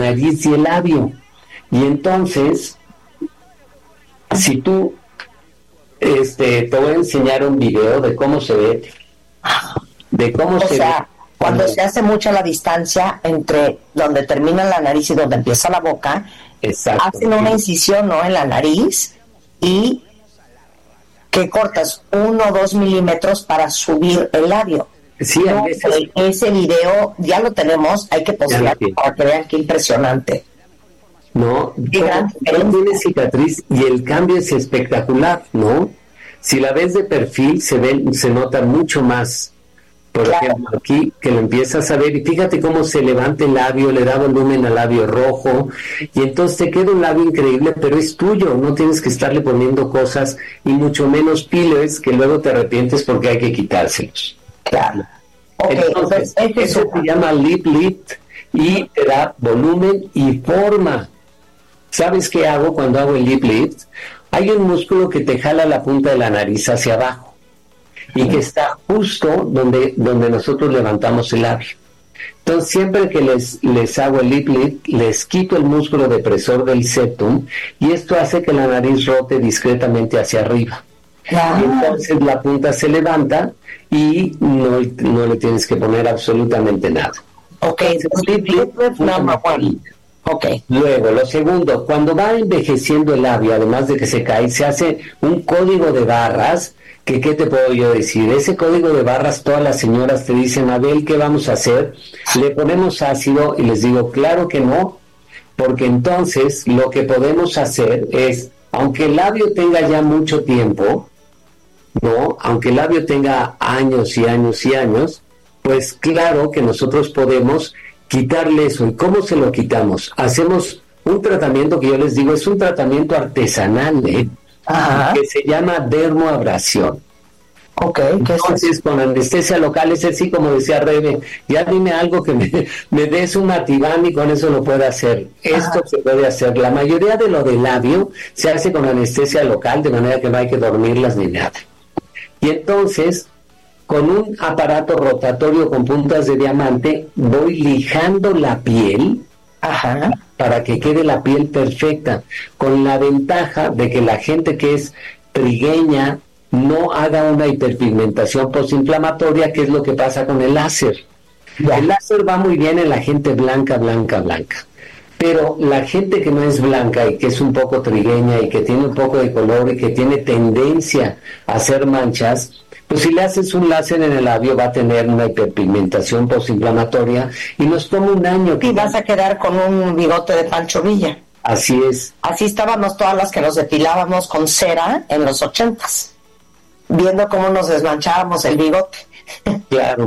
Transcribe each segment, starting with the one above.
nariz y el labio. Y entonces, si tú, te voy a enseñar un video de cómo se ve, cuando se hace mucha la distancia entre donde termina la nariz y donde empieza la boca, exacto, hacen una incisión, ¿no?, en la nariz, y que cortas 1 o 2 milímetros para subir el labio. Sí, a veces. Ese video ya lo tenemos, hay que postearlo para que vean qué impresionante. No, tiene cicatriz y el cambio es espectacular, ¿no? Si la ves de perfil se nota mucho más. Por ejemplo, aquí que lo empiezas a ver y fíjate cómo se levanta el labio, le da volumen al labio rojo y entonces te queda un labio increíble, pero es tuyo, no tienes que estarle poniendo cosas y mucho menos fillers que luego te arrepientes porque hay que quitárselos. Claro. Entonces, eso se llama lip lift y te da volumen y forma. ¿Sabes qué hago cuando hago el lip lift? Hay un músculo que te jala la punta de la nariz hacia abajo y que está justo donde nosotros levantamos el labio. Entonces, siempre que les hago el lip lift, les quito el músculo depresor del septum y esto hace que la nariz rote discretamente hacia arriba. Y entonces la punta se levanta y no le tienes que poner absolutamente nada. Luego, lo segundo, cuando va envejeciendo el labio, además de que se cae, se hace un código de barras, que ¿qué te puedo yo decir? Ese código de barras, todas las señoras te dicen, Abel, ¿qué vamos a hacer? ¿Le ponemos ácido? Y les digo, claro que no, porque entonces lo que podemos hacer es, aunque el labio tenga ya mucho tiempo, ¿no? Aunque el labio tenga años y años y años, pues claro que nosotros podemos quitarle eso. ¿Y cómo se lo quitamos? Hacemos un tratamiento que yo les digo, es un tratamiento artesanal, que se llama dermoabrasión. Entonces, con anestesia local, es así como decía Rebe, ya dime algo que me des un Ativan y con eso lo puedo hacer. Esto se puede hacer. La mayoría de lo del labio se hace con anestesia local, de manera que no hay que dormirlas ni nada. Y entonces, con un aparato rotatorio con puntas de diamante, voy lijando la piel para que quede la piel perfecta, con la ventaja de que la gente que es trigueña no haga una hiperpigmentación postinflamatoria, que es lo que pasa con el láser. El láser va muy bien en la gente blanca, pero la gente que no es blanca y que es un poco trigueña y que tiene un poco de color y que tiene tendencia a hacer manchas, pues si le haces un láser en el labio va a tener una hiperpigmentación postinflamatoria y nos toma un año. Y vas a quedar con un bigote de Pancho Villa. Así es. Así estábamos todas las que nos depilábamos con cera en los 80s, viendo cómo nos desmanchábamos el bigote. Claro.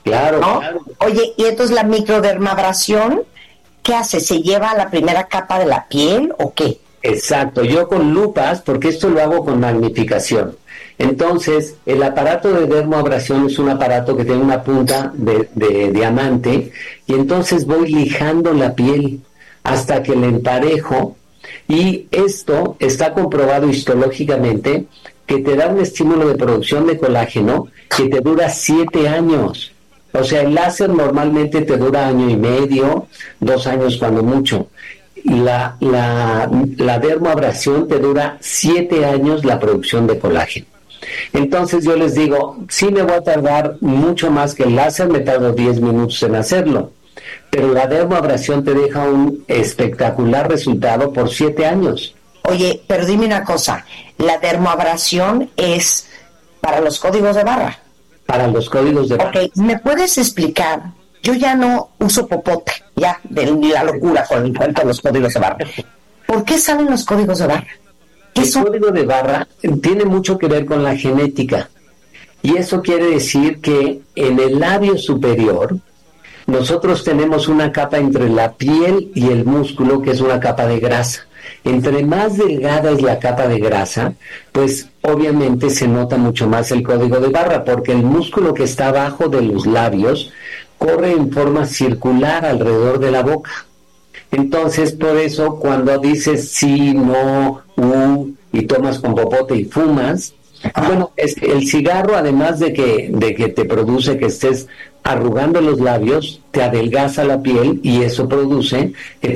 Oye, y entonces la microdermabrasión, ¿qué hace? ¿Se lleva a la primera capa de la piel o qué? Exacto, yo con lupas, porque esto lo hago con magnificación. Entonces, el aparato de dermoabrasión es un aparato que tiene una punta de diamante y entonces voy lijando la piel hasta que le emparejo y esto está comprobado histológicamente que te da un estímulo de producción de colágeno que te dura 7 años. O sea, el láser normalmente te dura 1 año y medio, 2 años cuando mucho. La dermoabrasión te dura 7 años la producción de colágeno. Entonces yo les digo, sí me voy a tardar mucho más que el láser, me tardo 10 minutos en hacerlo, pero la dermoabrasión te deja un espectacular resultado por 7 años. Oye, pero dime una cosa, ¿la dermoabrasión es para los códigos de barra? Para los códigos de barra. Ok, ¿me puedes explicar? Yo ya no uso popote, ya, de la locura con el cuento de los códigos de barra. ¿Por qué salen los códigos de barra? El código de barra tiene mucho que ver con la genética. Y eso quiere decir que en el labio superior nosotros tenemos una capa entre la piel y el músculo que es una capa de grasa. Entre más delgada es la capa de grasa, pues obviamente se nota mucho más el código de barra, porque el músculo que está abajo de los labios corre en forma circular alrededor de la boca. Entonces, por eso, cuando dices sí, no, y tomas con popote y fumas, bueno, el cigarro, además de que te produce que estés arrugando los labios, te adelgaza la piel y eso produce que